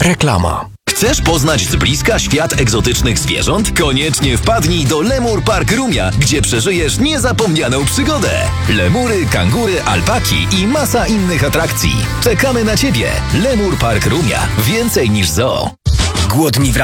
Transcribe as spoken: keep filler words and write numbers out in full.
Reklama. Chcesz poznać z bliska świat egzotycznych zwierząt? Koniecznie wpadnij do Lemur Park Rumia, gdzie przeżyjesz niezapomnianą przygodę. Lemury, kangury, alpaki i masa innych atrakcji. Czekamy na Ciebie. Lemur Park Rumia. Więcej niż zoo. Głodni